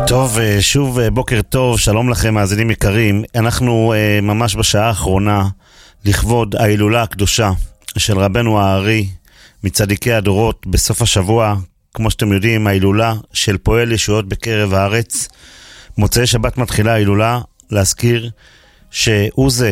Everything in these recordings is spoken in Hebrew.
טוב, שוב בוקר טוב, שלום לכם מאזינים יקרים. אנחנו ממש בשעה האחרונה לכבוד ההילולה הקדושה של רבנו הארי מצדיקי הדורות בסוף השבוע. כמו שאתם יודעים, ההילולה של פועל ישועות בקרב הארץ. מוצאי שבת מתחילה ההילולה, להזכיר שהוא זה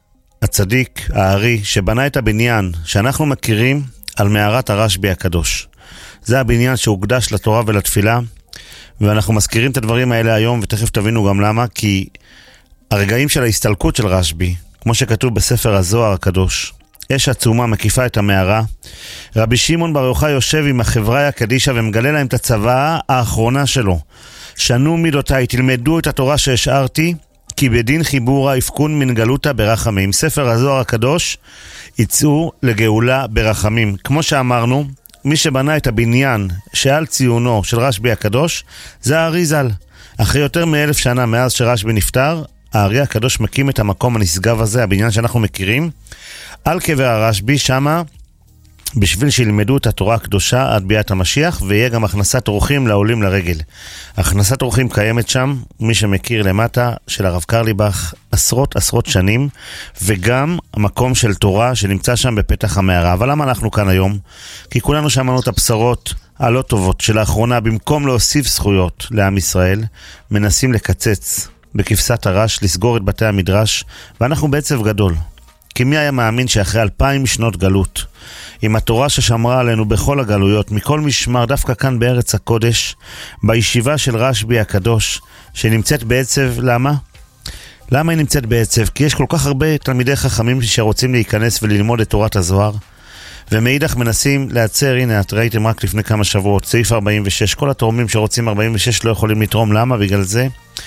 הצדיק הארי שבנה את הבניין שאנחנו מכירים על מערת הרשב"י הקדוש. זה הבניין שהוקדש לתורה ולתפילה, ואנחנו מזכירים את הדברים האלה היום, ותכף תבינו גם למה, כי הרגעים של ההסתלקות של רשב"י, כמו שכתוב בספר הזוהר הקדוש, אש עצומה מקיפה את המערה, רבי שמעון בר יוחאי יושב עם החבריה הקדישה ומגלה להם את הצוואה האחרונה שלו. שנו מידותיי, תלמדו את התורה שהשארתי, כי בדין חיבורה יפקון מן גלותה ברחמים. ספר הזוהר הקדוש, יצאו לגאולה ברחמים. כמו שאמרנו, מי שבנה את הבניין שעל ציונו של רשב"י הקדוש זה הארי ז"ל. אחרי יותר מ1000 שנה מאז שרשב"י נפטר, הארי הקדוש מקים את המקום הנשגב הזה, הבניין שאנחנו מכירים, על קבר הרשב"י, שמה בשביל שילמדו את התורה הקדושה עד ביאת המשיח, ויהיה גם הכנסת אורחים לעולים לרגל. הכנסת אורחים קיימת שם, מי שמכיר למטה, של הרב קרליבך, עשרות שנים, וגם המקום של תורה שנמצא שם בפתח המערה. אבל למה אנחנו כאן היום? כי כולנו שמענו את הבשרות הלא טובות שלאחרונה, במקום להוסיף זכויות לעם ישראל, מנסים לקצץ בכבשת הרש, לסגור את בתי המדרש, ואנחנו בעצב גדול. כי מי היה מאמין שאחרי 2000 שנות גלות, עם התורה ששמרה עלינו בכל הגלויות, מכל משמר, דווקא כאן בארץ הקודש, בישיבה של רשב"י הקדוש, שנמצאת בעצב, למה? למה היא נמצאת בעצב? כי יש כל כך הרבה תלמידי חכמים שרוצים להיכנס וללמוד את תורת הזוהר, ומאידך מנסים לעצר, הנה את ראיתם רק לפני כמה שבועות, סעיף 46, כל התורמים שרוצים 46 לא יכולים לתרום, למה? בגלל זה.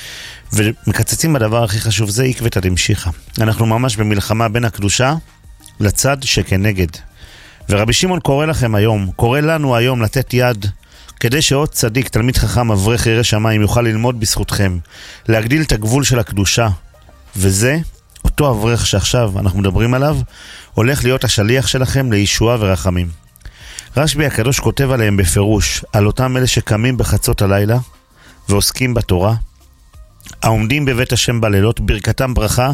ומקצצים בדבר הכי חשוב, זה עקבתא דמשיחא. אנחנו ממש במלחמה בין הקדושה לצד שכנגד. ורבי שמעון קורא לכם היום, קורא לנו היום לתת יד, כדי שעוד צדיק, תלמיד חכם, אברך ירא שמיים, יוכל ללמוד בזכותכם, להגדיל את הגבול של הקדושה. וזה, אותו אברך שעכשיו אנחנו מדברים עליו, הולך להיות השליח שלכם לישועה ורחמים. רשב"י הקדוש כותב עליהם בפירוש, על אותם אלה שקמים בחצות הלילה, ועוסקים בתורה, העומדים בבית השם בלילות, ברכתם ברכה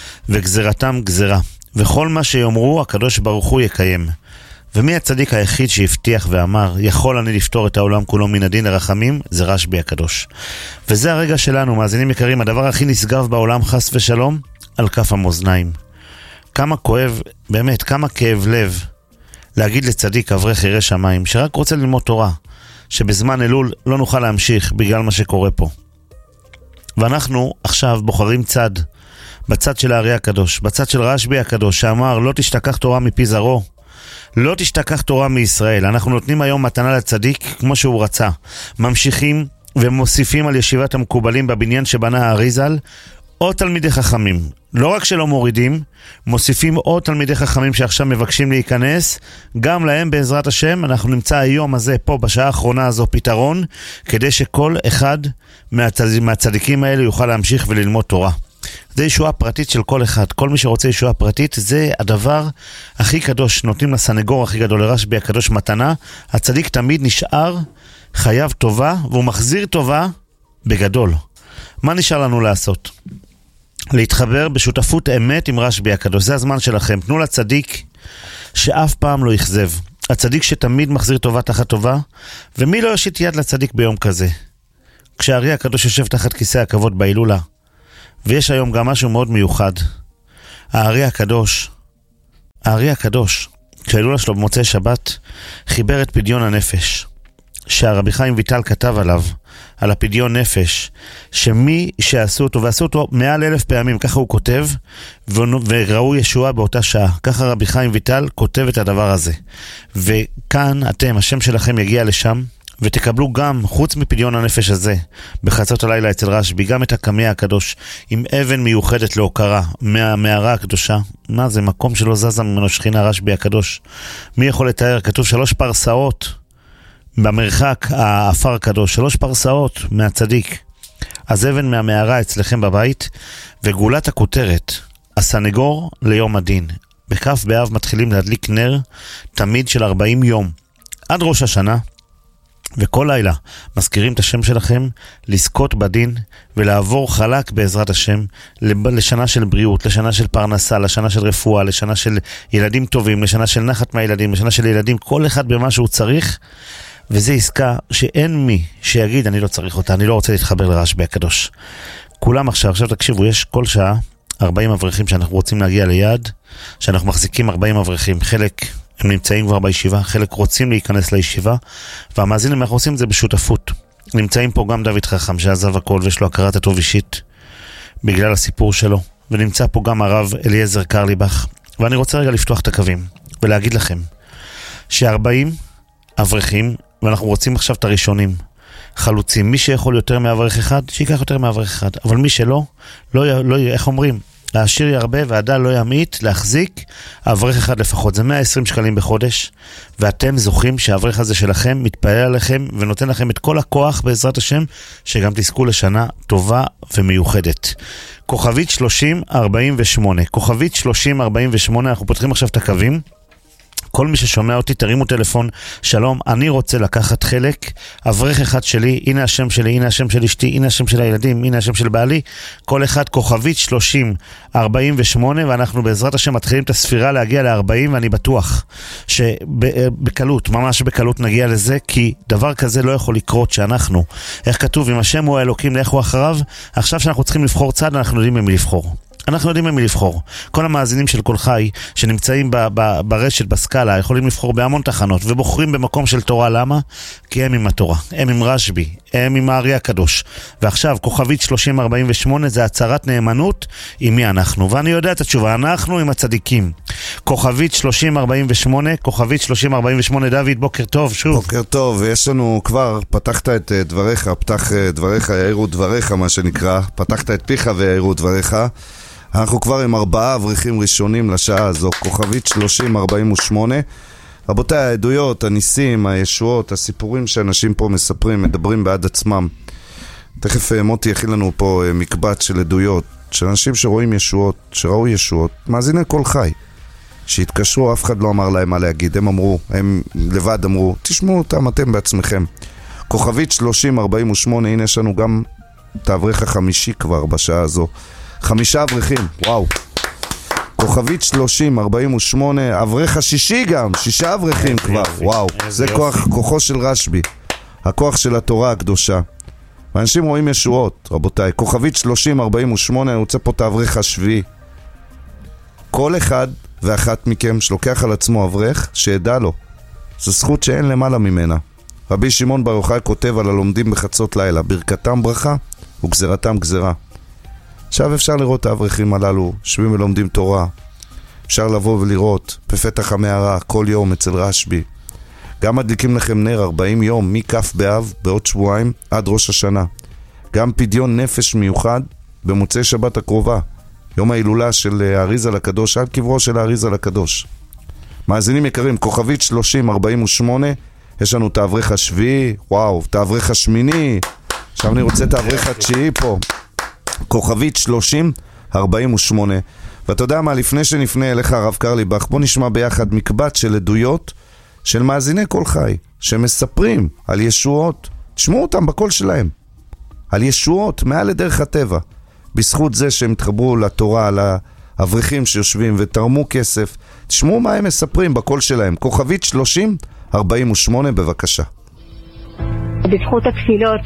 וגזרתם גזרה, וכל מה שיאמרו הקדוש ברוך הוא יקיים. ומי הצדיק היחיד שהבטיח ואמר יכול אני לפתור את העולם כולו מן הדין לרחמים? זה רשב"י הקדוש. וזה הרגע שלנו, מאזינים יקרים, הדבר הכי נשגב בעולם, חס ושלום, על כף המאזניים. כמה כואב, באמת, כמה כאב לב להגיד לצדיק אברך ירא שמיים שרק רוצה ללמוד תורה, שבזמן אלול לא נוכל להמשיך בגלל מה שקורה פה. ואנחנו עכשיו בוחרים צד, בצד של הארי הקדוש, בצד של רשב"י הקדוש, שאמר לא תשתכח תורה מפי זרעו, לא תשתכח תורה מישראל. אנחנו נותנים היום מתנה לצדיק כמו שהוא רצה, ממשיכים ומוסיפים על ישיבת המקובלים בבניין שבנה הארי ז"ל עוד תלמידי חכמים, לא רק שלא מורידים, מוסיפים עוד תלמידי חכמים שעכשיו מבקשים להיכנס, גם להם בעזרת השם אנחנו נמצא היום הזה פה בשעה האחרונה הזו פתרון, כדי שכל אחד מהצדיקים האלה יוכל להמשיך וללמוד תורה. זה ישועה פרטית של כל אחד, כל מי שרוצה ישועה פרטית, זה הדבר הכי קדוש, נותנים לסנגור הכי גדול, לרשב"י הקדוש מתנה, הצדיק תמיד נשאר חייב טובה, והוא מחזיר טובה בגדול. מה נשאר לנו לעשות? להתחבר בשותפות אמת עם רשב"י הקדוש. זה הזמן שלכם. תנו לצדיק שאף פעם לא יחזב. הצדיק שתמיד מחזיר טובה תחת טובה. ומי לא יושיט יד לצדיק ביום כזה? כשהארי הקדוש יושב תחת כיסא הכבוד בהילולה. ויש היום גם משהו מאוד מיוחד. הארי הקדוש, כשההילולה שלו במוצאי שבת, חיבר את פדיון הנפש. שהרבי חיים ויטל כתב עליו, על הפדיון נפש, שמי שעשו אותו, ועשו אותו מעל 1000 פעמים, ככה הוא כותב, וראו ישועה באותה שעה. ככה רבי חיים ויטל כותב את הדבר הזה. וכאן אתם, השם שלכם יגיע לשם, ותקבלו גם, חוץ מפדיון הנפש הזה, בחצות הלילה אצל רשב"י, גם את הקמע הקדוש, עם אבן מיוחדת להוקרה, מהמערה הקדושה. מה זה? מקום שלא זזה ממנו שכינה, רשב"י הקדוש. מי יכול לתאר? כתוב 3 פרסאות, במרחק האפר הקדוש, 3 פרסאות מהצדיק. אז אבן מהמערה אצלכם בבית, וגולת הכותרת, הסנגור ליום הדין. בכף באב מתחילים להדליק נר, תמיד של 40 יום. עד ראש השנה, וכל לילה מזכירים את השם שלכם, לזכות בדין ולעבור חלק בעזרת השם לשנה של בריאות, לשנה של פרנסה, לשנה של רפואה, לשנה של ילדים טובים, לשנה של נחת מהילדים, לשנה של ילדים, כל אחד במה שהוא צריך. וזה עסקה שאין מי שיגיד אני לא צריך אותה, אני לא רוצה להתחבר לרשב"י הקדוש. כולם עכשיו תקשיבו, יש כל שעה 40 אברכים שאנחנו רוצים להגיע ליעד, שאנחנו מחזיקים 40 אברכים, חלק הם נמצאים כבר בישיבה, חלק רוצים להיכנס לישיבה, והמאזינים אנחנו עושים את זה בשותפות. נמצאים פה גם דוד חכם שעזב הכל ויש לו הכרת הטוב אישית בגלל הסיפור שלו, ונמצא פה גם הרב אליעזר קרליבך, ואני רוצה רגע לפתוח את הקווים ולהגיד לכם ש40 אברכים, ואנחנו רוצים עכשיו את הראשונים, חלוצים, מי שיכול יותר מאברך אחד, שיקח יותר מאברך אחד, אבל מי שלא, לא, איך אומרים? העשיר ירבה והדל לא ימעיט, להחזיק אברך אחד לפחות, זה 120 שקלים בחודש, ואתם זוכים שהאברך הזה שלכם מתפעל עליכם ונותן לכם את כל הכוח בעזרת השם, שגם תזכו לשנה טובה ומיוחדת. כוכבית 3048, כוכבית 3048, אנחנו פותחים עכשיו את הקווים. כל מי ששומע אותי תרימו טלפון, שלום, אני רוצה לקחת חלק, אברך אחד שלי, הנה השם שלי, הנה השם של אשתי, הנה השם של הילדים, הנה השם של בעלי, כל אחד כוכבית 3048, ואנחנו בעזרת השם מתחילים את הספירה להגיע ל-40, ואני בטוח שבקלות, ממש בקלות נגיע לזה, כי דבר כזה לא יכול לקרות שאנחנו, איך כתוב, אם השם הוא האלוקים, לכו אחריו, עכשיו שאנחנו צריכים לבחור צד, אנחנו יודעים ממי לבחור. אנחנו יודעים ממי לבחור. כל המאזינים של כל חי שנמצאים ברשת, בסקאלה, יכולים לבחור בהמון תחנות, ובוחרים במקום של תורה. למה? כי הם עם התורה, הם עם רשב"י, הם עם הארי הקדוש. ועכשיו, כוכבית 3048 זה הצהרת נאמנות עם מי אנחנו. ואני יודע את התשובה, אנחנו עם הצדיקים. כוכבית 3048, כוכבית 3048, דוד, בוקר טוב, שוב. בוקר טוב, יש לנו כבר, פתחת את דבריך, פתח דבריך, יאירו דבריך, מה שנקרא, פתחת את פיך ויאירו דבריך. אנחנו כבר עם 4 אברכים ראשונים לשעה הזו, כוכבית 3048. רבותיי, העדויות, הניסים, הישועות, הסיפורים שאנשים פה מספרים, מדברים בעד עצמם. תכף מוטי יכין לנו פה מקבץ של עדויות, של אנשים שרואים ישועות, שראו ישועות, מאזיני כל חי, שהתקשרו, אף אחד לא אמר להם מה להגיד, הם אמרו, הם לבד אמרו, תשמעו אותם אתם בעצמכם. כוכבית 3048, הנה יש לנו גם את האברך החמישי כבר בשעה הזו. 5 אברכים, וואו. כוכבית 3048, אברך השישי גם, 6 אברכים כבר, וואו. זה כוחו של רשב"י, הכוח של התורה הקדושה. ואנשים רואים ישועות, רבותיי. כוכבית 3048, אני רוצה פה את האברך השביעי. כל אחד ואחת מכם שלוקח על עצמו אברך, שידע לו. זו זכות שאין למעלה ממנה. רבי שמעון בר יוחאי כותב על הלומדים בחצות לילה, ברכתם ברכה וגזרתם גזרה. עכשיו אפשר לראות את האברכים הללו, שבים ולומדים תורה. אפשר לבוא ולראות בפתח המערה כל יום אצל רשב"י. גם מדליקים לכם נר 40 יום מכף באב בעוד שבועיים עד ראש השנה. גם פדיון נפש מיוחד במוצאי שבת הקרובה, יום ההילולה של האריזל הקדוש, על קברו של האריזל הקדוש. מאזינים יקרים, כוכבית 3048, יש לנו את האברך השביעי, וואו, את האברך השמיני, עכשיו אני רוצה את האברך התשיעי פה. כוכבית 3048. ואתה יודע מה, לפני שנפנה אליך הרב קרליבך, בוא נשמע ביחד מקבץ של עדויות של מאזיני כל חי, שמספרים על ישועות, תשמעו אותם בקול שלהם, על ישועות מעל לדרך הטבע, בזכות זה שהם התחברו לתורה, על האברכים שיושבים ותרמו כסף. תשמעו מה הם מספרים בקול שלהם. כוכבית 3048, בבקשה. בזכות התפילות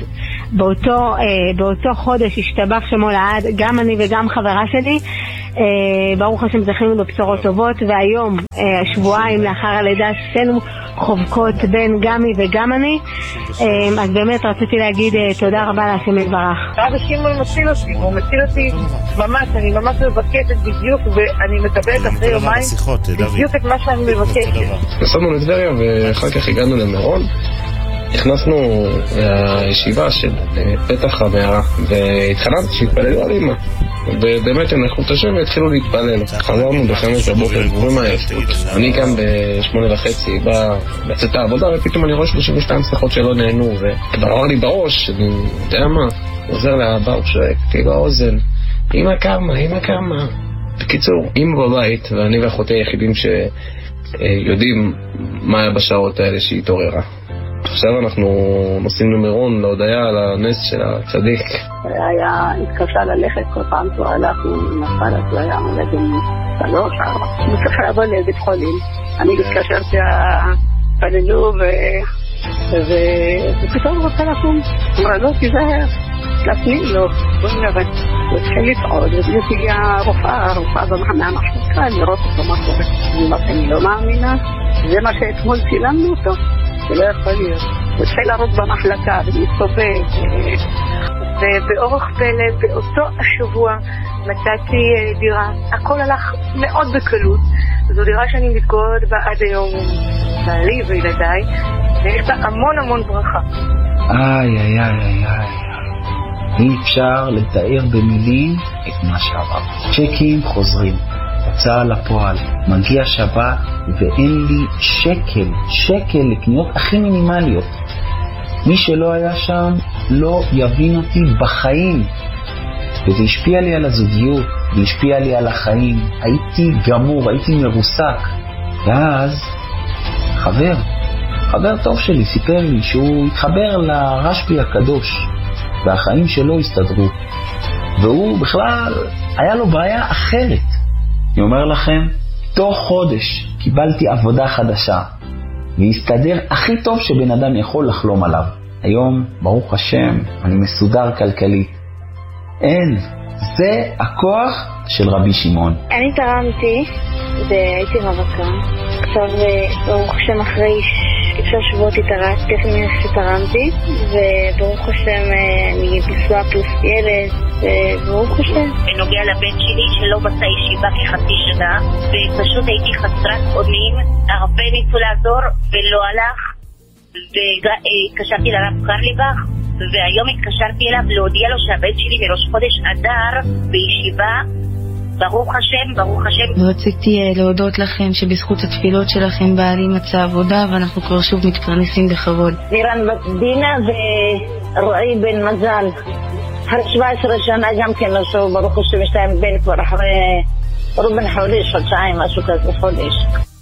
באותו חודש השתבח שמו לעד, גם אני וגם חברה שלי, ברוך השם זכינו בבשורות טובות, והיום שבועיים לאחר הלידה שתינו חובקות בין גמי וגם אני. אז באמת רציתי להגיד תודה רבה להשם יתברך. אבא שמעון מציל אותי, הוא מציל אותי ממש, אני ממש מבקשת בדיוק, ואני מקבלת אחרי יומיים בדיוק את מה שאני מבקשת. נסענו לטבריה ואחר כך הגענו למירון, נכנסנו לישיבה של פתח המערה והתחלתי שהתפללו על אמא, ובאמת הם לקחו את השם והתחילו להתפלל. חזרנו ב5 בבוקר גבורים מהעייפות, אני כאן ב8:30 בא לצאת העבודה, ופתאום אני רואה 32 שיחות שלא נהנו, ודבר לי בראש, אני יודע מה, עוזר לאבא, הוא שואק אותי באוזן, אמא כמה. בקיצור, אמא בבית, ואני ואחותי היחידים שיודעים מה היה בשעות האלה שהיא התעוררה. עכשיו אנחנו נוסעים למירון להודיה על הנס של הצדיק. היה התקשה ללכת כל פעם שהוא הלך, הוא נפל, אז היה מולד עם 3-4. הוא צריך לעבור לבית חולים. אני התקשרתי, פללו ופתאום הוא רוצה לקום. אמרה לו, תיזהר, תפנים לו. הוא התחיל לפעוד, ובדיוק הגיעה הרופאה מהמחלקה לראות אותו מה קורה. אני לא מאמינה, זה מה שאתמול צילמנו אותו, זה לא יכול להיות. הוא התחיל לראות במחלקה ולהסתובב. ובאורח פלא, באותו השבוע מצאתי דירה. הכל הלך מאוד בקלות. זו דירה שאני מתגוררת בה עד היום, בעלי וילדיי, ויש בה המון ברכה. אי אפשר לתאר במילים את מה שעבר. צ'קים חוזרים, הוצאה לפועל, מגיע שבת ואין לי שקל לקניות הכי מינימליות. מי שלא היה שם לא יבין אותי בחיים. וזה השפיע לי על הזוגיות, זה השפיע לי על החיים. הייתי גמור, הייתי מרוסק. ואז חבר טוב שלי סיפר לי שהוא התחבר לרשב"י הקדוש, והחיים שלו הסתדרו. והוא בכלל, היה לו בעיה אחרת. אני אומר לכם, תוך חודש קיבלתי עבודה חדשה, והסתדר הכי טוב שבן אדם יכול לחלום עליו. היום, ברוך השם, אני מסודר כלכלית. זה הכוח של רבי שמעון. אני תרמתי והייתי רווקה. עכשיו ברוך השם אחרי 6 שבועות תרמתי, וברוך השם אני נשואה פלוס ילד, וברוך השם. בנוגע לבן שלי שלא מצא ישיבה כחצי שנה, ופשוט הייתי חסרת אונים, הרבה ניסו לעזור ולא הלך, והתקשרתי לרב קרליבך, והיום התקשרתי אליו להודיע לו שהבן שלי מראש חודש אדר בישיבה. ברוך השם. ורציתי להודות לכם שבזכות התפילות שלכם בעלי מצא עבודה, ואנחנו כבר שוב מתפרנסים בכבוד. לירן בת דינה ורועי בן מזל, אחרי 17 שנה גם כן נשאו, ברוך השם יש להם בן כבר אחרי רובן חודשיים, משהו כזה חודש.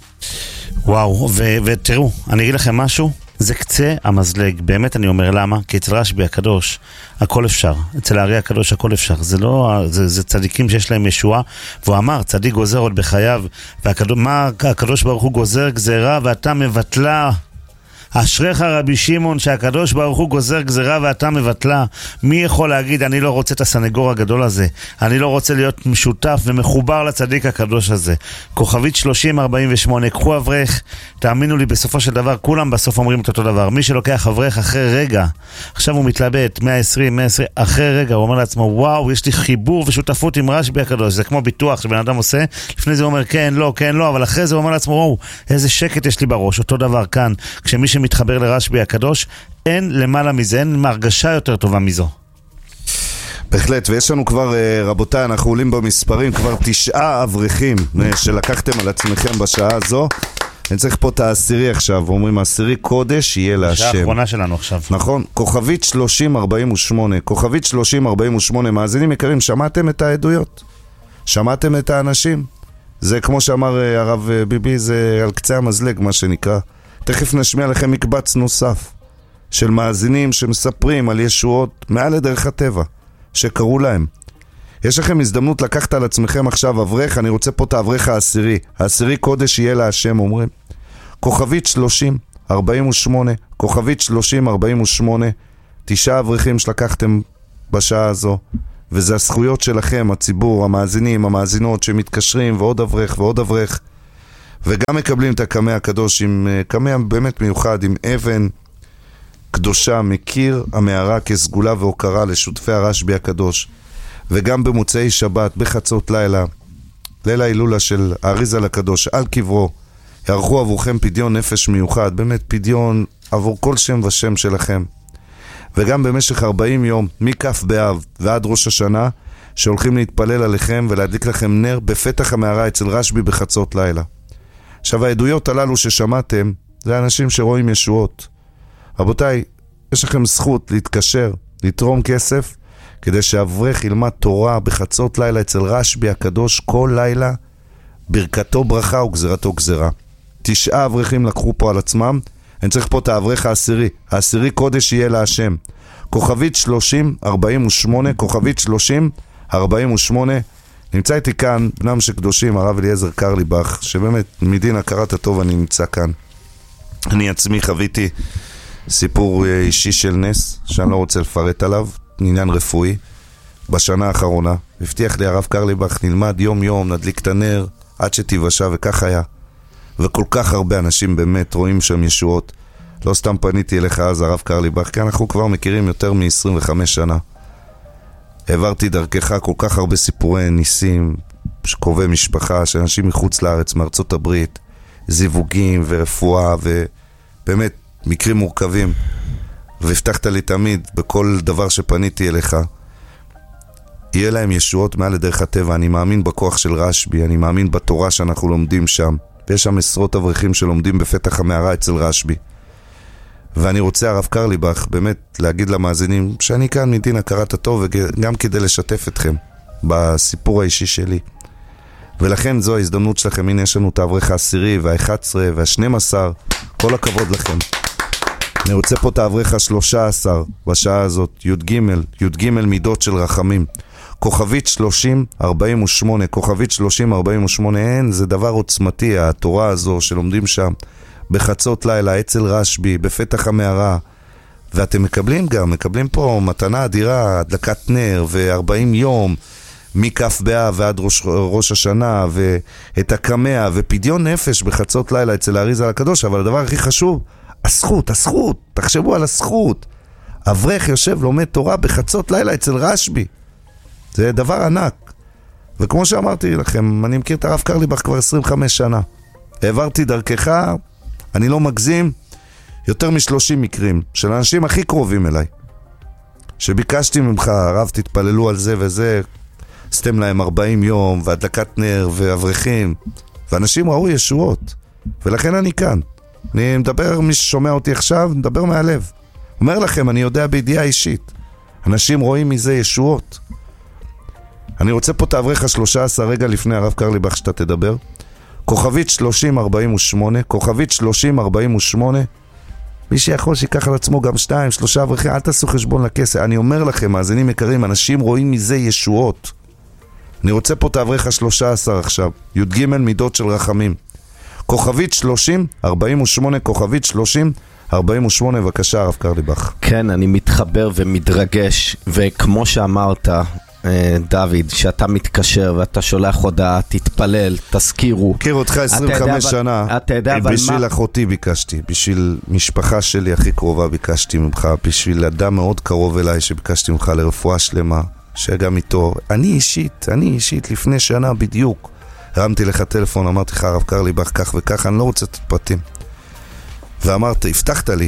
וואו, ותראו, אני אגיד לכם משהו, זה קצה המזלג, באמת אני אומר למה, כי אצל רשב"י הקדוש הכל אפשר, אצל הארי הקדוש הכל אפשר, זה צדיקים שיש להם ישועה, והוא אמר, צדיק גוזר עוד בחייו, מה הקדוש ברוך הוא גוזר גזרה ואתה מבטלה. אשריך רבי שמעון שהקדוש ברוך הוא גוזר גזרה ואתה מבטלה. מי יכול להגיד אני לא רוצה את הסנגור הגדול הזה, אני לא רוצה להיות משותף ומחובר לצדיק הקדוש הזה? כוכבית 3048, קחו אברך, תאמינו לי בסופו של דבר כולם בסוף אומרים את אותו דבר. מי שלוקח אברך אחרי רגע, עכשיו הוא מתלבט 120 אחרי רגע הוא אומר לעצמו וואו יש לי חיבור ושותפות עם רשב"י הקדוש. זה כמו ביטוח שבן אדם עושה, לפני זה הוא אומר כן לא, אבל אחרי זה הוא אומר לעצמו וואו איזה שקט יש לי בראש. אותו דבר כאן, כשמי מתחבר לרשב"י הקדוש, אין למעלה מזה, אין מרגשה יותר טובה מזו. בהחלט, ויש לנו כבר, רבותיי, אנחנו עולים במספרים, כבר 9 אברכים שלקחתם על עצמכם בשעה הזו. אני צריך פה את העשירי עכשיו, אומרים העשירי קודש יהיה להשם. השעה האחרונה שלנו עכשיו. נכון, כוכבית 3048, כוכבית 3048, מאזינים יקרים, שמעתם את העדויות? שמעתם את האנשים? זה כמו שאמר הרב ביבי, זה על קצה המזלג מה שנקרא. תכף נשמיע לכם מקבץ נוסף של מאזינים שמספרים על ישועות מעל לדרך הטבע שקראו להם. יש לכם הזדמנות לקחת על עצמכם עכשיו אברך, אני רוצה פה את האברך העשירי. העשירי קודש יהיה להשם אומרים. כוכבית 3048, כוכבית 3048, 9 אברכים שלקחתם בשעה הזו, וזה הזכויות שלכם, הציבור, המאזינים, המאזינות שמתקשרים ועוד אברך ועוד אברך, וגם מקבלים את הקמע הקדוש עם קמע באמת מיוחד, עם אבן קדושה מקיר המערה כסגולה והוקרה לשותפי הרשב"י הקדוש. וגם במוצאי שבת, בחצות לילה, ליל ההילולה של האריז"ל הקדוש על קברו, יערכו עבורכם פדיון נפש מיוחד, באמת פדיון עבור כל שם ושם שלכם. וגם במשך 40 יום, מכף באב ועד ראש השנה, שהולכים להתפלל עליכם ולהדליק לכם נר בפתח המערה אצל רשב"י בחצות לילה. עכשיו העדויות הללו ששמעתם, זה אנשים שרואים ישועות. רבותיי, יש לכם זכות להתקשר, לתרום כסף, כדי שאברך ילמד תורה בחצות לילה אצל רשב"י הקדוש כל לילה, ברכתו ברכה וגזרתו גזרה. 9 אברכים לקחו פה על עצמם, אני צריך פה את האברך העשירי. העשירי קודש יהיה להשם. כוכבית 3048, כוכבית 3048. נמצא איתי כאן בנם שקדושים, הרב אליעזר קרליבך, שבאמת מדין הכרת הטוב אני נמצא כאן. אני עצמי חוויתי סיפור אישי של נס, שאני לא רוצה לפרט עליו, עניין רפואי. בשנה האחרונה, הבטיח לי הרב קרליבך, נלמד יום יום, נדליק את הנר, עד שתיוושע, וכך היה. וכל כך הרבה אנשים באמת רואים שם ישועות. לא סתם פניתי אליך אז, הרב קרליבך, כי אנחנו כבר מכירים יותר מ-25 שנה. העברתי דרכך כל כך הרבה סיפורי ניסים, שקרובי משפחה, שאנשים מחוץ לארץ, מארצות הברית, זיווגים ורפואה, ובאמת מקרים מורכבים. והבטחת לי תמיד, בכל דבר שפניתי אליך, יהיה להם ישועות מעל לדרך הטבע. אני מאמין בכוח של רשבי, אני מאמין בתורה שאנחנו לומדים שם, ויש שם עשרות אברכים שלומדים בפתח המערה אצל רשבי. ואני רוצה, הרב קרליבך, באמת להגיד למאזינים שאני כאן מדין הכרת הטוב, וגם כדי לשתף אתכם בסיפור האישי שלי. ולכן זו ההזדמנות שלכם. הנה יש לנו את האברך העשירי וה-11 וה-12, כל הכבוד לכם. אני רוצה פה את האברך ה-13 בשעה הזאת, י"ג מידות של רחמים. כוכבית 3048, כוכבית 3048, אין, זה דבר עוצמתי, התורה הזו שלומדים שם בחצות לילה, אצל רשבי, בפתח המערה. ואתם מקבלים פה מתנה אדירה, הדלקת נר ו40 יום, מכף באב ועד ראש השנה, ואת הקמע ופדיון נפש בחצות לילה אצל האריז על הקדוש. אבל הדבר הכי חשוב, הזכות, תחשבו על הזכות. אברך יושב לומד תורה בחצות לילה אצל רשבי. זה דבר ענק. וכמו שאמרתי לכם, אני מכיר את הרב קרליבך כבר 25 שנה. העברתי דרכך, אני לא מגזים, יותר מ-30 מקרים של אנשים הכי קרובים אליי. שביקשתי ממך, הרב תתפללו על זה וזה, סתם להם 40 יום, והדלקת נר ואברכים. ואנשים ראו ישועות. ולכן אני כאן. אני מדבר, מי ששומע אותי עכשיו, מדבר מהלב. אומר לכם, אני יודע בידיעה אישית. אנשים רואים מזה ישועות. אני רוצה פה תאברך 13 רגע לפני הרב קרליבך שאתה תדבר. כוכבית 3048, כוכבית 3048. מי שיכול שיקח על עצמו גם 2-3 אברכים, אל תעשו חשבון לכסף. אני אומר לכם, מאזינים יקרים, אנשים רואים מזה ישועות. אני רוצה פה תאברך 13 עכשיו. י"ג מידות של רחמים. כוכבית 3048, כוכבית 3048, בבקשה הרב קרליבך. כן, אני מתחבר ומתרגש, וכמו שאמרת, דוד, שאתה מתקשר ואתה שולח הודעה, תתפלל, תזכירו. מכיר אותך 25 שנה, בשביל אחותי ביקשתי, בשביל משפחה שלי הכי קרובה ביקשתי ממך, בשביל אדם מאוד קרוב אליי שביקשתי ממך לרפואה שלמה, שגם איתו, אני אישית לפני שנה בדיוק, הרמתי לך טלפון, אמרתי לך הרב קרליבך כך וכך, אני לא רוצה את הפרטים. ואמרת, הבטחת לי,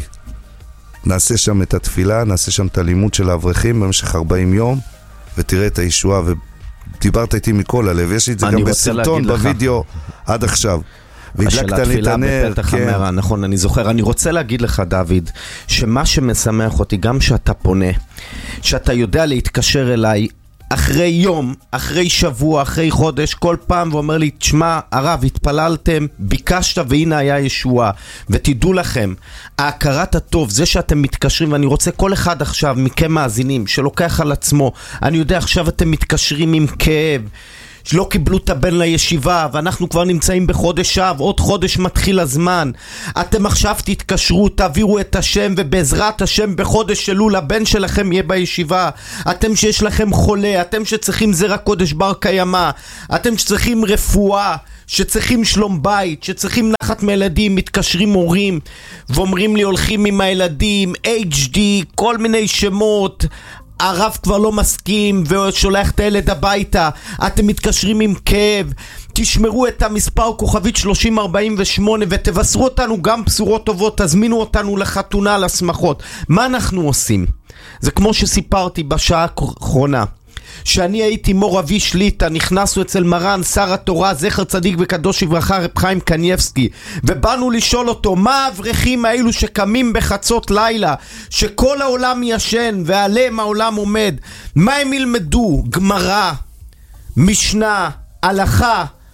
נעשה שם את התפילה, נעשה שם את הלימוד של האברכים במשך 40 יום, ותראה את הישועה, ודיברת איתי מכל הלב, יש לי את זה גם בסרטון, בווידאו, עד עכשיו. והדלקת לי את הנר, כן. נכון, אני זוכר. אני רוצה להגיד לך, דוד, שמה שמשמח אותי, גם שאתה פונה, שאתה יודע להתקשר אליי, אחרי יום, אחרי שבוע, אחרי חודש, כל פעם ואומר לי, תשמע, הרב, התפללתם, ביקשת והנה היה ישועה. ותדעו לכם, ההכרת הטוב, זה שאתם מתקשרים, ואני רוצה כל אחד עכשיו מכם מאזינים שלוקח על עצמו, אני יודע עכשיו אתם מתקשרים עם כאב, שלא קיבלו את הבן לישיבה, ואנחנו כבר נמצאים בחודש אב, עוד חודש מתחיל הזמן. אתם עכשיו תתקשרו, תעבירו את השם, ובעזרת השם בחודש אלול הבן שלכם יהיה בישיבה. אתם שיש לכם חולה, אתם שצריכים זרע קודש בר קיימא, אתם שצריכים רפואה, שצריכים שלום בית, שצריכים נחת מילדים, מתקשרים הורים ואומרים לי הולכים עם הילדים, HD, כל מיני שמות, הרב כבר לא מסכים ושולח את הילד הביתה, אתם מתקשרים עם כאב. תשמרו את המספר כוכבית 3048 ותבשרו אותנו גם בשורות טובות, תזמינו אותנו לחתונה, לשמחות. מה אנחנו עושים? זה כמו שסיפרתי בשעה האחרונה, שאני הייתי מור אבי שליטה, נכנסנו אצל מרן שר התורה זכר צדיק וקדוש לברכה רב חיים קניבסקי, ובאנו לשאול אותו מה האברכים האלו שקמים בחצות לילה, שכל העולם ישן ועליהם העולם עומד, מה הם ילמדו? גמרא, משנה, הלכה,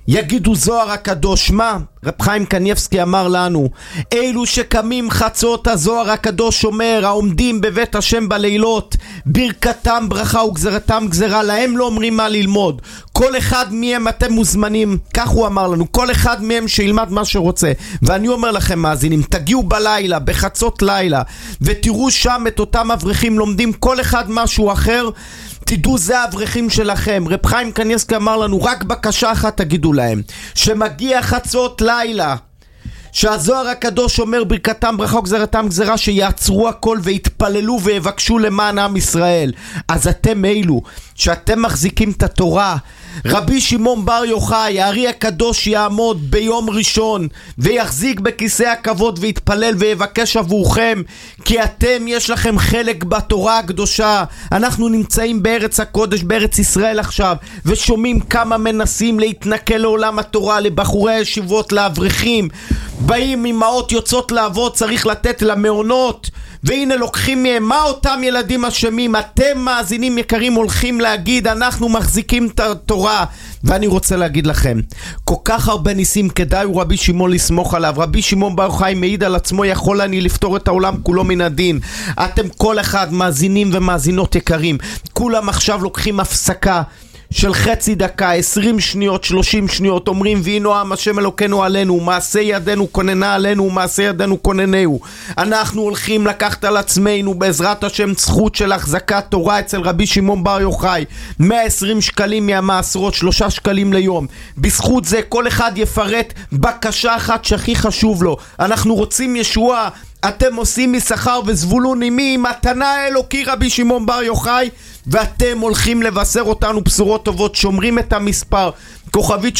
יגידו זוהר הקדוש, מה? רב חיים קניבסקי אמר לנו, אלו שקמים חצות הזוהר הקדוש אומר, העומדים בבית השם בלילות, ברכתם ברכה וגזרתם גזרה, להם לא אומרים מה ללמוד. כל אחד מהם אתם מוזמנים, כך הוא אמר לנו, כל אחד מהם שילמד מה שרוצה. ואני אומר לכם מאזינים, תגיעו בלילה, בחצות לילה, ותראו שם את אותם אברכים לומדים כל אחד משהו אחר, תדעו זה האברכים שלכם. רב חיים קניבסקי אמר לנו, רק בקשה אחת תגידו להם, שמגיע חצות לילה, שהזוהר הקדוש אומר ברכתם ברכה וגזרתם גזרה, שיעצרו הכל והתפללו ויבקשו למען עם ישראל. אז אתם אלו שאתם מחזיקים את התורה, רבי שמעון בר יוחאי הארי הקדוש יעמוד ביום ראשון ויחזיק בכיסא הכבוד ויתפלל ויבקש עבורכם, כי אתם יש לכם חלק בתורה הקדושה. אנחנו נמצאים בארץ הקודש, בארץ ישראל עכשיו, ושומעים כמה מנסים להתנכל לעולם התורה, לבחורי הישיבות, לאברכים, באים אמהות יוצאות לעבוד, צריך לתת למעונות, והנה לוקחים מהם. מה אותם ילדים אשמים? אתם מאזינים יקרים הולכים להגיד אנחנו מחזיקים את התורה. ואני רוצה להגיד לכם, כל כך הרבה ניסים, כדאי הוא רבי שמעון לסמוך עליו. רבי שמעון בר יוחאי מעיד על עצמו, יכול אני לפתור את העולם כולו מן הדין. אתם כל אחד מאזינים ומאזינות יקרים, כולם עכשיו לוקחים הפסקה של חצי דקה, 20 שניות, 30 שניות, אומרים והינו עם השם אלוקינו עלינו, מעשה ידינו כוננה עלינו, מעשה ידינו כוננהו. אנחנו הולכים לקחת על עצמנו בעזרת השם זכות של החזקת תורה אצל רבי שמעון בר יוחאי, 120 שקלים מהמעשרות, 3 שקלים ליום. בזכות זה כל אחד יפרט בקשה אחת שהכי חשוב לו. אנחנו רוצים ישועה, אתם עושים משכר וזבולון עמי, מתנה אלוקי רבי שמעון בר יוחאי, ואתם הולכים לבשר אותנו בשורות טובות. שומרים את המספר כוכבית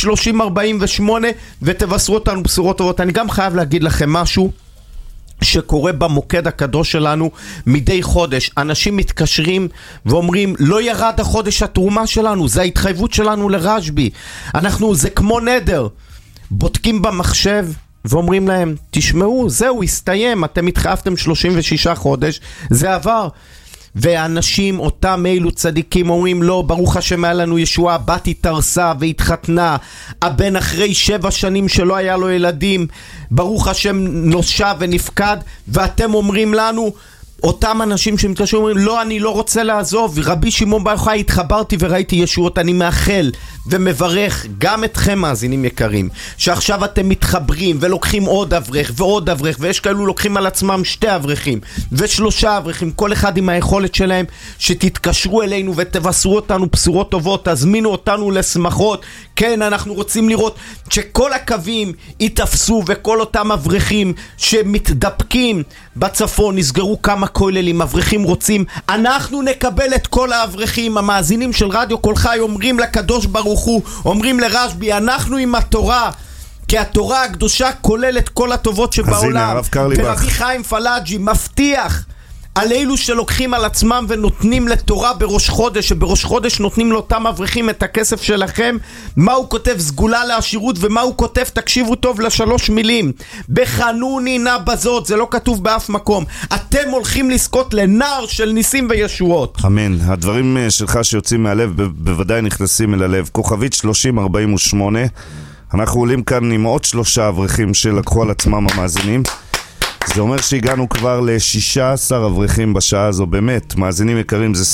3048 ותבשרו אותנו בשורות טובות. אני גם חייב להגיד לכם משהו שקורה במוקד הקדוש שלנו מדי חודש. אנשים מתקשרים ואומרים, לא ירד החודש התרומה שלנו, זה ההתחייבות שלנו לרשב"י, זה כמו נדר. בודקים במחשב ואומרים להם, תשמעו, זהו, הסתיים, אתם התחייבתם 36 חודש, זה עבר. ואנשים, אותם אילו צדיקים, אומרים, לא, ברוך השם היה לנו ישועה, בת התארסה והתחתנה, הבן אחרי 7 שנים שלא היה לו ילדים, ברוך השם נושע ונפקד. ואתם אומרים לנו, אותם אנשים שמתקשרים אומרים, לא, אני לא רוצה לעזוב, רבי שמעון בר יוחאי התחברתי וראיתי ישועות. אני מאחל ומברך גם אתכם מאזינים יקרים, שעכשיו אתם מתחברים ולוקחים עוד אברך ועוד אברך, ויש כאלו לוקחים על עצמם 2 אברכים ו3 אברכים, כל אחד עם היכולת שלהם, שתתקשרו אלינו ותבשרו אותנו בשורות טובות, תזמינו אותנו לשמחות. כן, אנחנו רוצים לראות שכל הקווים יתפסו, וכל אותם אברכים שמתדפקים בצפון, נסגרו כמה כוללים, אברכים רוצים, אנחנו נקבל את כל האברכים. המאזינים של רדיו כל חי אומרים לקדוש ברוך הוא, אומרים לרשב"י, אנחנו עם התורה, כי התורה הקדושה כוללת כל הטובות שבעולם. ורבי חיים פלאג'י מבטיח על אלו שלוקחים על עצמם ונותנים לתורה בראש חודש, שבראש חודש נותנים לאותם אברכים את הכסף שלכם. מה הוא כותב? סגולה לעשירות. ומה הוא כותב? תקשיבו טוב ל3 מילים, בחנוני נא בזאת. זה לא כתוב באף מקום. אתם הולכים לזכות לנער של ניסים וישועות. אמן. הדברים שלך שיוצאים מהלב בוודאי נכנסים אל הלב. כוכבית 3048. אנחנו עולים כאן עם עוד 3 אברכים שלקחו על עצמם המאזינים. זה אומר שהגענו כבר ל16 אברכים בשעה הזו. באמת, מאזינים יקרים, זה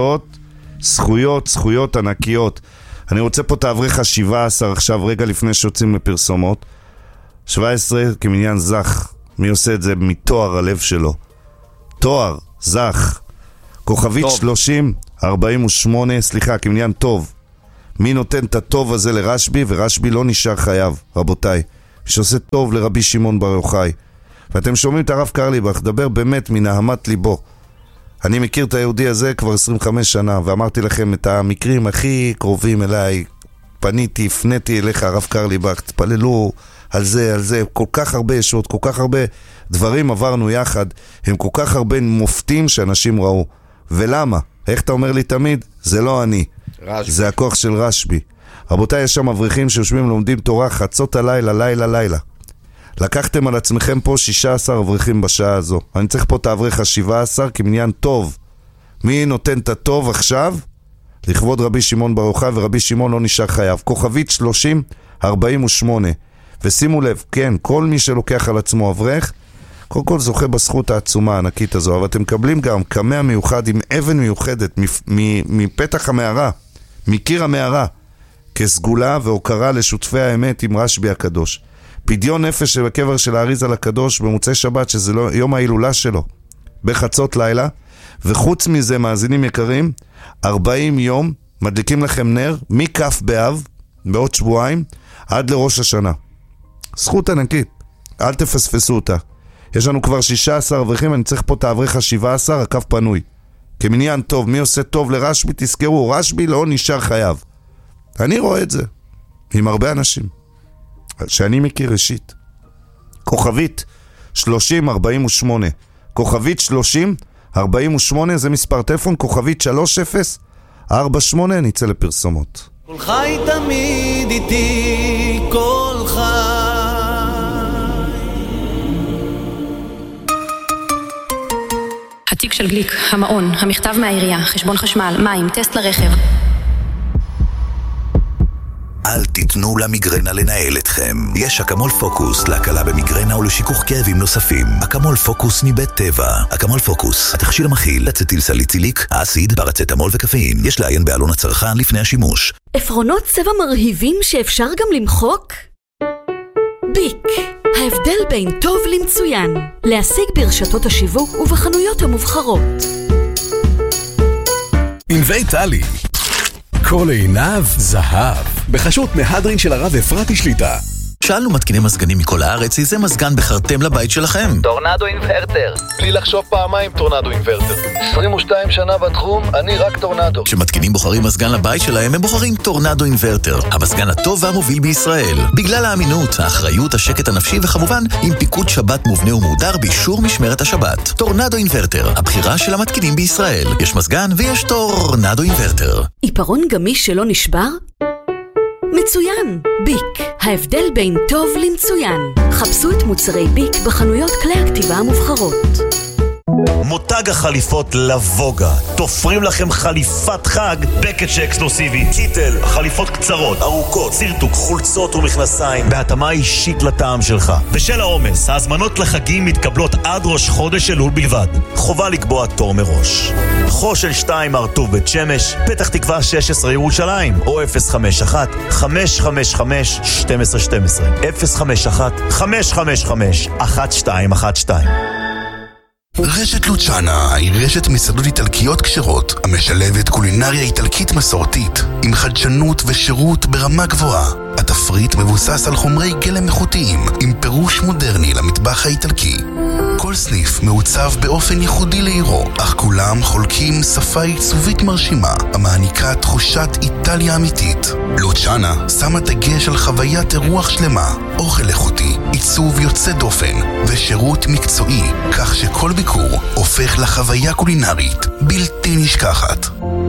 זכויות ענקיות. אני רוצה פה את האברך ה17 עכשיו, רגע לפני שיוצאים לפרסומות. 17 כמניין זך. מי עושה את זה? מתואר הלב שלו. תואר, זך. כוכבית 3048, סליחה, כמניין טוב. מי נותן את הטוב הזה לרשב"י? ורשב"י לא נשאר חייב, רבותיי. שעושה טוב לרבי שמעון בר יוחאי. ואתם שומעים את הרב קרליבך, דבר באמת מנהמת ליבו. אני מכיר את היהודי הזה כבר 25 שנה, ואמרתי לכם את המקרים הכי קרובים אליי, הפניתי אליך הרב קרליבך, תפללו על זה, כל כך הרבה ישועות, כל כך הרבה דברים עברנו יחד, הם כל כך הרבה מופתים שאנשים ראו. ולמה? איך אתה אומר לי תמיד? זה לא אני, זה הכוח של רשב"י. רבותיי, יש שם אברכים שיושבים לומדים תורה חצות הלילה, לילה. לקחתם על עצמכם פה 16 אברכים בשעה הזו. אני צריך פה את האברך ה17 כמניין טוב. מי נותן את הטוב עכשיו? לכבוד רבי שמעון בר יוחאי, ורבי שמעון לא נשאר חייב. כוכבית 48. ושימו לב, כן, כל מי שלוקח על עצמו אברך, קודם כל זוכה בזכות העצומה הענקית הזו, אבל אתם מקבלים גם קמע מיוחד עם אבן מיוחדת מפתח המערה, מקיר המערה, כסגולה והוקרה לשותפי האמת עם רשב"י הקדוש. פדיון נפש של הקבר של האריזל הקדוש במוצאי שבת, שזה יום ההילולה שלו, בחצות לילה. וחוץ מזה, מאזינים יקרים, 40 יום מדליקים לכם נר מכף באב, בעוד שבועיים, עד לראש השנה. זכות ענקית, אל תפספסו אותה. יש לנו כבר 16 אברכים, אני צריך פה את האברך ה-17, הקו פנוי. כמניין טוב, מי עושה טוב לרשב"י? תזכרו, רשב"י לא נשאר חייב. אני רואה את זה עם הרבה אנשים שאני מכיר אישית. כוכבית 3048, כוכבית 3048, זה מספר טלפון, כוכבית 3048, נצא לפרסומות. כל חי תמיד איתי, כל חי. התיק של גליק, המעון, המכתב מהעירייה, חשבון חשמל, מים, טסט לרכב. אל תיתנו למיגרנה לנהל אתכם. יש אקמול פוקוס להקלה במיגרנה ולשיכוך כאבים נוספים. אקמול פוקוס מבית טבע. אקמול פוקוס, התכשיר המכיל אצטיל סליציליק, אסיד, פרצטמול וקפאין. יש לעיין בעלון הצרכן לפני השימוש. עפרונות צבע מרהיבים שאפשר גם למחוק? ביק, ההבדל בין טוב למצוין. להשיג ברשתות השיווק ובחנויות המובחרות. ענבי טלי, כל עיניו זהב, בחשות מהדרין של הרב אפרתי שליטה. שאלנו מתקיני מזגנים מכל הארץ, איזה מזגן בחרתם לבית שלכם? טורנדו אינברטר. בלי לחשוב פעמיים, טורנדו אינברטר. 22 שנה בתחום, אני רק טורנדו. כשמתקינים בוחרים מזגן לבית שלהם, הם בוחרים טורנדו אינברטר, המזגן הטוב והמוביל בישראל. בגלל האמינות, האחריות, השקט הנפשי וכמובן, עם פיקוד שבת מובנה ומודר באישור משמרת השבת. טורנדו אינברטר, הבחירה של המתקינים בישראל. יש מזגן ויש טורנדו אינברטר. עיפרון גמיש שלא נשבר? מצוין! ביק, ההבדל בין טוב למצוין. חפשו את מוצרי ביק בחנויות כלי הכתיבה המובחרות. מותג החליפות לבוגה, תופרים לכם חליפת חג בקטש אקסקלוסיבי, קיטל, חליפות קצרות, ארוכות, סירטוק, חולצות ומכנסיים בהתאמה אישית לטעם שלך. בשל העומס, ההזמנות לחגים מתקבלות עד ראש חודש אלול בלבד. חובה לקבוע תור מראש. חושן 2 ארטוב בית שמש, פתח תקווה 16 ירושלים, או 051-555-1212 051-555-1212. רשת לוצ'אנה היא רשת מסעדות איטלקיות כשרות המשלבת קולינריה איטלקית מסורתית עם חדשנות ושירות ברמה גבוהה. התפריט מבוסס על חומרי גלם איכותיים עם פירוש מודרני למטבח האיטלקי. כל סניף מעוצב באופן ייחודי לעירו, אך כולם חולקים שפה עיצובית מרשימה המעניקה תחושת איטליה אמיתית. לוצ'אנה שמה דגש על חוויית אירוח שלמה, אוכל איכותי, עיצוב יוצא דופן ושירות מקצועי, כך שכל ביקור הופך לחוויה קולינרית בלתי נשכחת.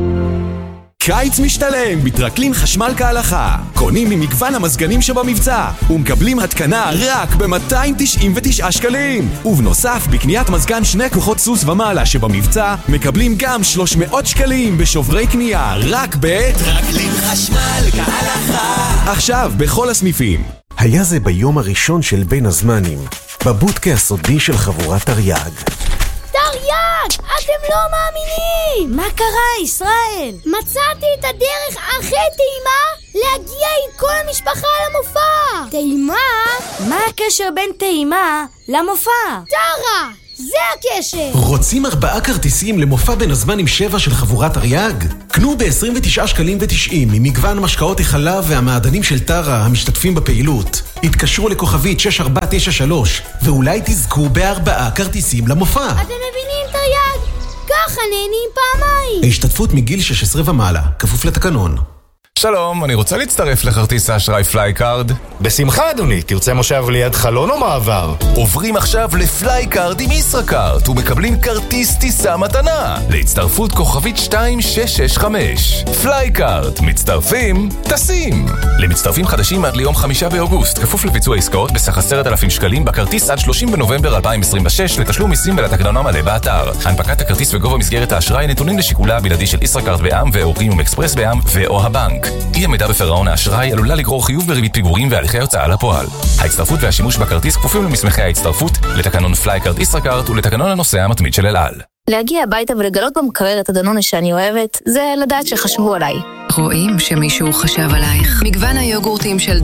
קיץ משתלם, מתרקלין חשמל כהלכה. קונים ממגוון המזגנים שבמבצע ומקבלים התקנה רק ב-299 שקלים. ובנוסף, בקניית מזגן 2 כוחות סוס ומעלה שבמבצע מקבלים גם 300 שקלים בשוברי קנייה רק מתרקלין חשמל כהלכה. עכשיו בכל הסניפים. היה זה ביום הראשון של בין הזמנים, בבודקה הסודי של חבורת תרי"ג. תרי"ג! אתם לא מאמינים! מה קרה, ישראל? מצאתי את הדרך הכי טעימה להגיע עם כל המשפחה למופע! טעימה? מה הקשר בין טעימה למופע? טרה! זה הקשר! רוצים 4 כרטיסים למופע בין הזמנים 7 של חבורת תרי"ג? קנו ב-29 שקלים ו90 ממגוון משקאות החלב והמעדנים של טרה המשתתפים בפעילות. התקשרו לכוכבית 6493 ואולי תזכו ב4 כרטיסים למופע. אתם מבינים, תרי"ג? ככה נהנים פעמיים. ההשתתפות מגיל 16 ומעלה, כפוף לתקנון. שלום, אני רוצה להצטרף לכרטיס האשראי פלייקארד. בשמחה אדוני, תרצה מושב ליד חלון או מעבר? עוברים עכשיו לפלייקארד עם ישראכרט ומקבלים כרטיס טיסה מתנה להצטרפות כוכבית 2665. פלייקארד, מצטרפים, טסים. למצטרפים חדשים עד ליום 5 באוגוסט, כפוף לביצוע עסקאות בסך 10,000 שקלים בכרטיס עד 30 בנובמבר 2026 לתשלום מיסים ולתקנון המלא באתר. הנפקת הכרטיס וגובה מסגרת האשראי נתונים לשיקולה הבלעדי של ישראכרט בע"מ ואורחים אקספרס בע"מ ואו הבנק. אי עמידה בפירעון האשראי עלולה לגרור חיוב בריבית פיגורים והליכי הוצאה לפועל. ההצטרפות והשימוש בכרטיס כפופים למסמכי ההצטרפות, לתקנון פלייקארד ישראכרט ולתקנון הנוסע המתמיד של אל על. להגיע הביתה ולגלות במקרר את הדנונה שאני אוהבת, זה לדעת שחשבו עליי. רואים שמישהו חשב עלייך. מגוון היוגורטים של